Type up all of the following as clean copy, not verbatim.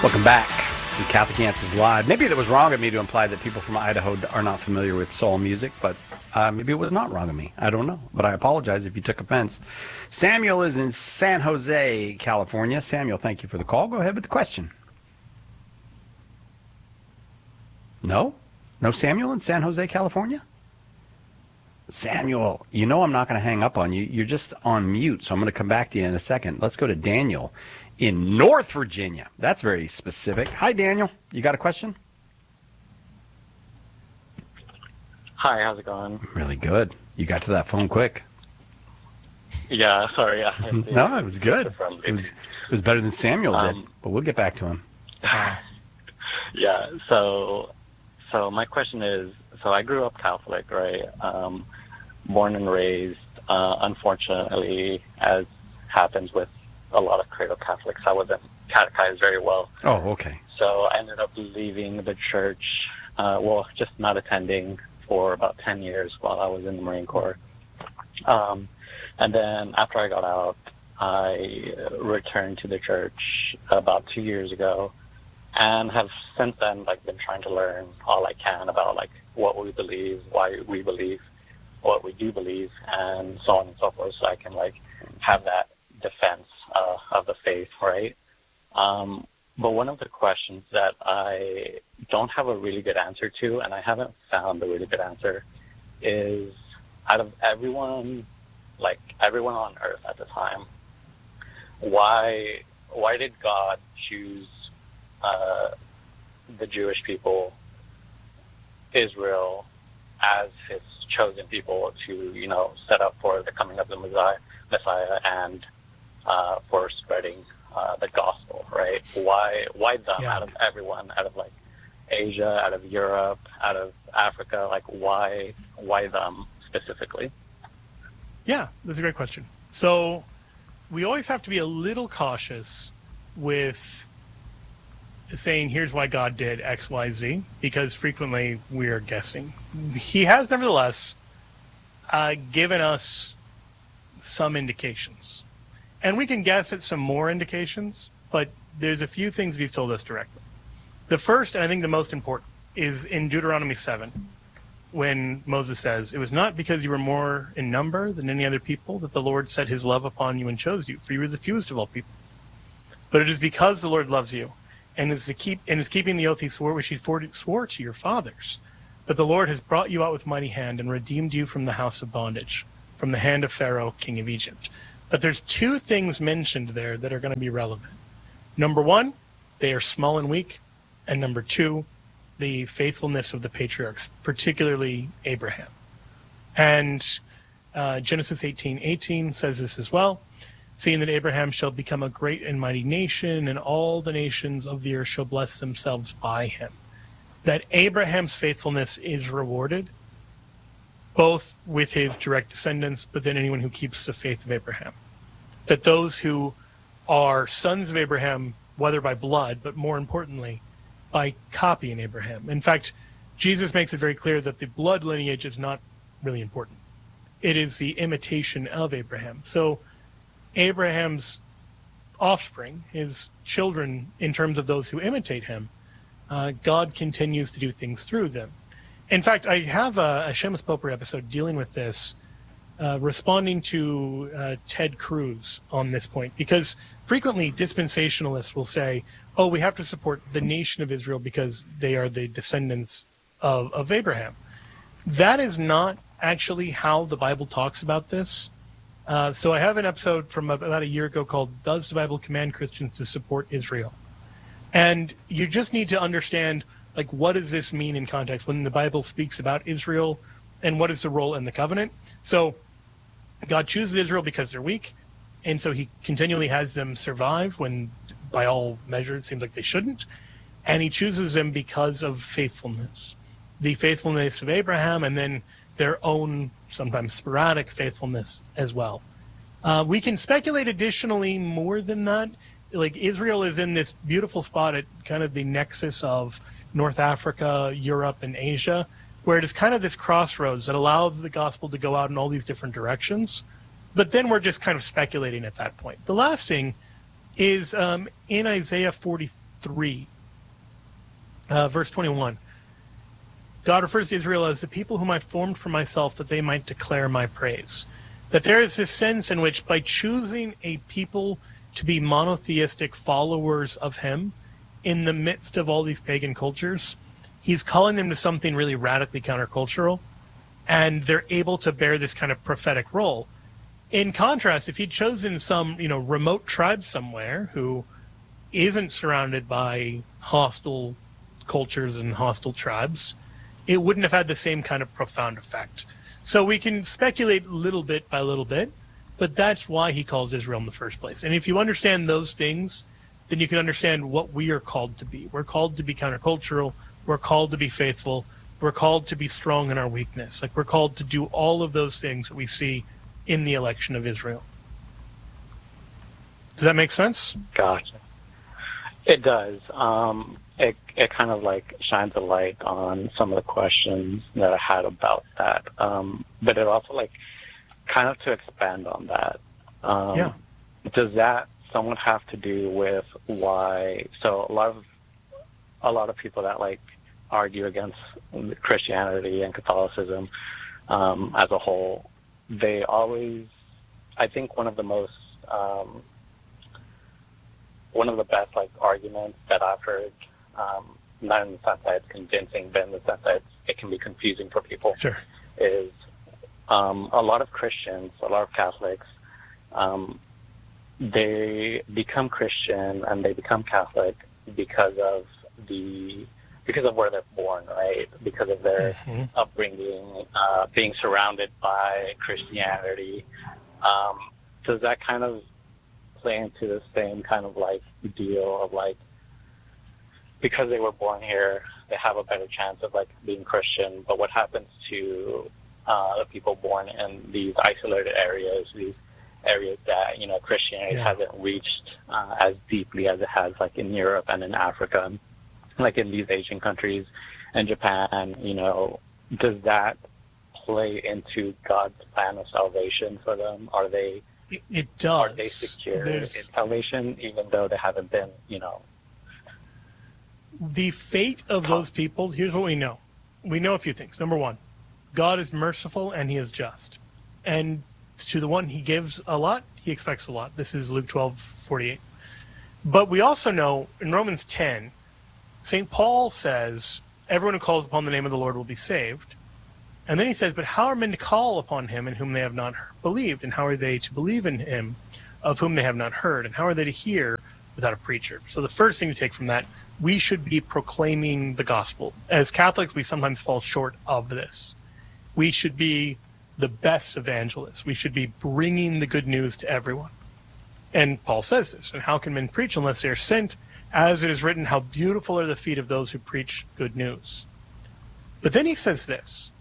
Welcome back to Catholic Answers Live. Maybe it was wrong of me to imply that people from Idaho are not familiar with soul music, but maybe it was not wrong of me. I don't know, but I apologize if you took offense. Samuel is in San Jose, California. Samuel, thank you for the call. Go ahead with the question. No? No Samuel in San Jose, California? Samuel, you know I'm not going to hang up on you. You're just on mute, so I'm going to come back to you in a second. Let's go to Daniel in North Virginia. That's very specific. Hi, Daniel. You got a question? Hi, how's it going? Really good. You got to that phone quick. Yeah, sorry. No, it was good. It was better than Samuel did, but we'll get back to him. Yeah, so my question is, so I grew up Catholic, right? Born and raised, unfortunately, as happens with a lot of cradle Catholics, I wasn't catechized very well. Oh, okay. So I ended up leaving the church, just not attending for about 10 years while I was in the Marine Corps. And then after I got out, I returned to the church about 2 years ago and have since then been trying to learn all I can about what we believe, why we believe what we do believe, and so on and so forth, so I can have that defense of the faith, right? But one of the questions that I don't have a really good answer to, and I haven't found a really good answer, is out of everyone on earth at the time, why did God choose the Jewish people, Israel, as his chosen people to, set up for the coming of the Messiah and for spreading the gospel, right? Why them out of everyone, out of Asia, out of Europe, out of Africa? Why them specifically? Yeah, that's a great question. So we always have to be a little cautious with saying, here's why God did X, Y, Z, because frequently we are guessing. He has nevertheless given us some indications. And we can guess at some more indications, but there's a few things he's told us directly. The first, and I think the most important, is in Deuteronomy 7, when Moses says, "It was not because you were more in number than any other people that the Lord set his love upon you and chose you, for you were the fewest of all people. But it is because the Lord loves you, and is keeping the oath he swore, which he swore to your fathers, that the Lord has brought you out with mighty hand and redeemed you from the house of bondage, from the hand of Pharaoh, king of Egypt." But there's two things mentioned there that are going to be relevant. Number one, they are small and weak. And number two, the faithfulness of the patriarchs, particularly Abraham. And Genesis 18:18 says this as well. "Seeing that Abraham shall become a great and mighty nation, and all the nations of the earth shall bless themselves by him." That Abraham's faithfulness is rewarded, both with his direct descendants, but then anyone who keeps the faith of Abraham. That those who are sons of Abraham, whether by blood, but more importantly, by copying Abraham. In fact, Jesus makes it very clear that the blood lineage is not really important. It is the imitation of Abraham. So Abraham's offspring, his children, in terms of those who imitate him, God continues to do things through them. In fact, I have a Seamus Popery episode dealing with this, responding to Ted Cruz on this point, because frequently dispensationalists will say, oh, we have to support the nation of Israel because they are the descendants of Abraham. That is not actually how the Bible talks about this. So I have an episode from about a year ago called "Does the Bible Command Christians to Support Israel?" And you just need to understand, what does this mean in context when the Bible speaks about Israel, and what is the role in the covenant? So God chooses Israel because they're weak, and so he continually has them survive when, by all measures, it seems like they shouldn't. And he chooses them because of faithfulness. The faithfulness of Abraham, and then their own, sometimes sporadic, faithfulness as well. We can speculate additionally more than that. Israel is in this beautiful spot at kind of the nexus of North Africa, Europe, and Asia, where it is kind of this crossroads that allows the gospel to go out in all these different directions. But then we're just kind of speculating at that point. The last thing is in Isaiah 40, 3, verse 21. God refers to Israel as the people whom I formed for myself, that they might declare my praise. That there is this sense in which by choosing a people to be monotheistic followers of him in the midst of all these pagan cultures, he's calling them to something really radically countercultural, and they're able to bear this kind of prophetic role. In contrast, if he'd chosen some, remote tribe somewhere who isn't surrounded by hostile cultures and hostile tribes, it wouldn't have had the same kind of profound effect. So we can speculate little bit by little bit, but that's why he calls Israel in the first place. And if you understand those things, then you can understand what we are called to be. We're called to be countercultural. We're called to be faithful. We're called to be strong in our weakness. Like, we're called to do all of those things that we see in the election of Israel. Does that make sense? Gotcha. It does. It kind of like shines a light on some of the questions that I had about that. But it also like kind of to expand on that. Does that somewhat have to do with why? So a lot of people that like argue against Christianity and Catholicism as a whole, they always, I think one of the best like arguments that I've heard, not in the sense that it's convincing, but in the sense that it can be confusing for people, sure, is a lot of Christians, a lot of Catholics, they become Christian and they become Catholic because of where they're born, right? Because of their upbringing, being surrounded by Christianity. Does that kind of play into the same kind of like deal of like, because they were born here, they have a better chance of like being Christian, but what happens to the people born in these isolated areas, these areas that, Christianity hasn't reached as deeply as it has like in Europe and in Africa, like in these Asian countries and Japan, does that play into God's plan of salvation for them? Are they It does. Are they secure in salvation, even though they haven't been, The fate of those people, here's what we know. We know a few things. Number one, God is merciful and he is just. And to the one he gives a lot, he expects a lot. This is Luke 12:48. But we also know in Romans 10, St. Paul says, everyone who calls upon the name of the Lord will be saved. And then he says, but how are men to call upon him in whom they have not believed? And how are they to believe in him of whom they have not heard? And how are they to hear without a preacher? So the first thing to take from that, we should be proclaiming the gospel. As Catholics, we sometimes fall short of this. We should be the best evangelists. We should be bringing the good news to everyone. And Paul says this, and how can men preach unless they are sent? As it is written, how beautiful are the feet of those who preach good news. But then he says this,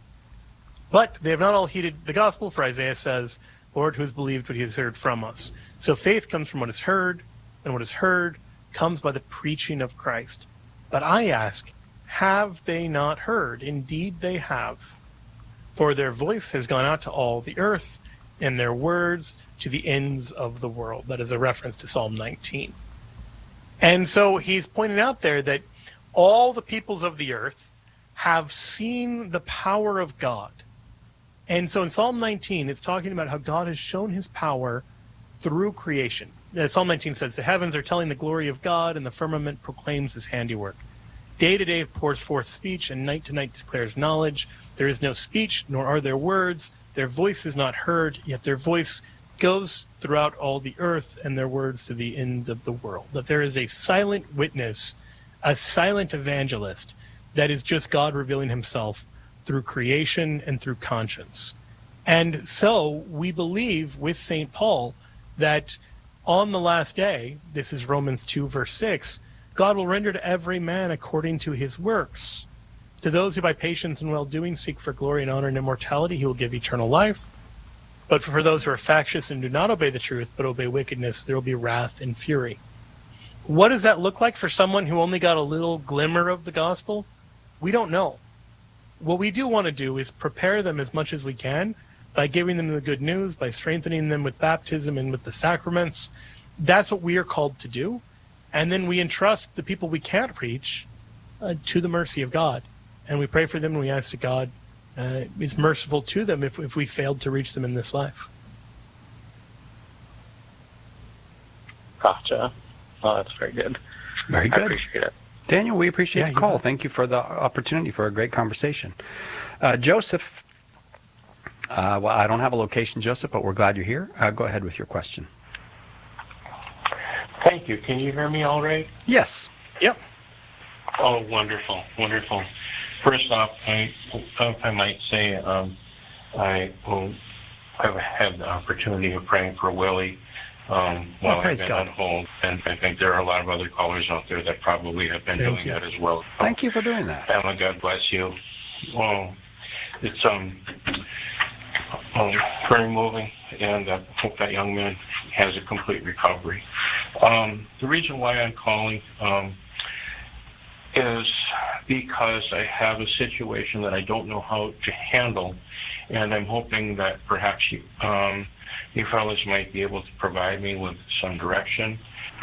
but they have not all heeded the gospel, for Isaiah says, Lord, who has believed what he has heard from us? So faith comes from what is heard, and what is heard comes by the preaching of Christ. But I ask, have they not heard? Indeed they have. For their voice has gone out to all the earth, and their words to the ends of the world. That is a reference to Psalm 19. And so he's pointing out there that all the peoples of the earth have seen the power of God. And so in Psalm 19, it's talking about how God has shown his power through creation. Psalm 19 says, the heavens are telling the glory of God, and the firmament proclaims his handiwork. Day to day pours forth speech, and night to night declares knowledge. There is no speech, nor are there words. Their voice is not heard, yet their voice goes throughout all the earth, and their words to the ends of the world. That there is a silent witness, a silent evangelist, that is just God revealing himself through creation and through conscience. And so we believe with St. Paul that on the last day, this is Romans 2, verse 6, God will render to every man according to his works. To those who by patience and well-doing seek for glory and honor and immortality, he will give eternal life. But for those who are factious and do not obey the truth, but obey wickedness, there will be wrath and fury. What does that look like for someone who only got a little glimmer of the gospel? We don't know. What we do want to do is prepare them as much as we can by giving them the good news, by strengthening them with baptism and with the sacraments. That's what we are called to do. And then we entrust the people we can't reach to the mercy of God. And we pray for them, and we ask that God is merciful to them if we failed to reach them in this life. Gotcha. Oh, that's very good. Very good. I appreciate it. Daniel, we appreciate Yeah, the you call. bet. Thank you for the opportunity for a great conversation. Joseph, well, I don't have a location, Joseph, but we're glad you're here. Go ahead with your question. Thank you. Can you hear me all right? Yes. Yep. Oh, wonderful, wonderful. First off, I might say I've had the opportunity of praying for Willie while praise I've been God. on hold, and I think there are a lot of other callers out there that probably have been Thank doing you. that as well. Thank you for doing that. Emma, God bless you. Well, it's very moving, and I hope that young man has a complete recovery. The reason why I'm calling is because I have a situation that I don't know how to handle, and I'm hoping that perhaps you fellas might be able to provide me with some direction.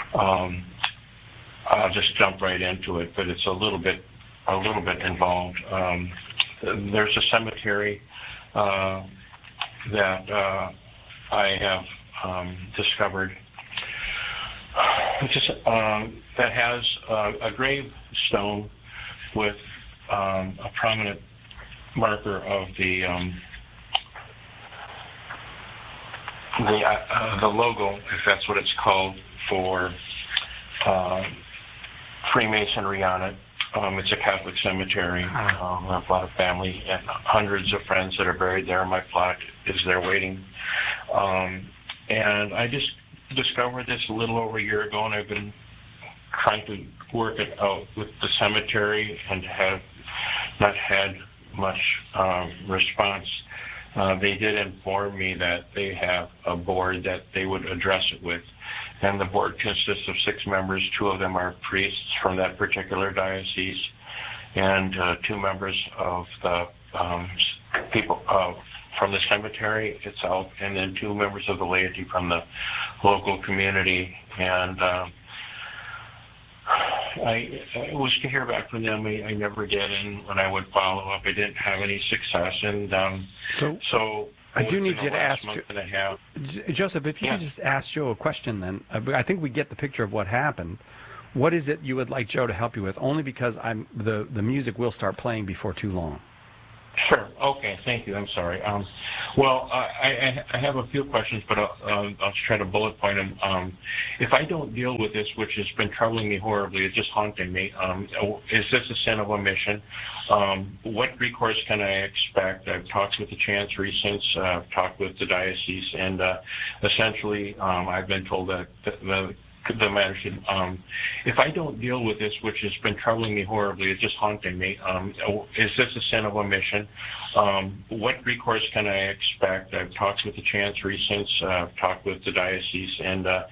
I'll just jump right into it, but it's a little bit involved. There's a cemetery that I have discovered that has a gravestone with a prominent marker of the logo, if that's what it's called, for Freemasonry on it. It's a Catholic cemetery. I have a lot of family and hundreds of friends that are buried there. My plot is there waiting. And I just discovered this a little over a year ago, and I've been trying to work it out with the cemetery and have not had much response. They did inform me that they have a board that they would address it with, and the board consists of 6 members. 2 of them are priests from that particular diocese, and 2 members of the people from the cemetery itself, and then 2 members of the laity from the local community. And I was to hear back from them. I never did, and when I would follow up, I didn't have any success. And so I do need you to ask month and a half. Joseph, if you could just ask Joe a question then. I think we get the picture of what happened. What is it you would like Joe to help you with? Only because the music will start playing before too long. Sure. Okay. Thank you. I'm sorry. Well, I have a few questions, but I'll try to bullet point them. If I don't deal with this, which has been troubling me horribly, it's just haunting me, is this a sin of omission? What recourse can I expect? I've talked with the chancery since, I've talked with the diocese, and essentially I've been told that the matter should, if I don't deal with this, which has been troubling me horribly, it's just haunting me, is this a sin of omission? What recourse can I expect? I've talked with the chancery since, I've talked with the diocese, and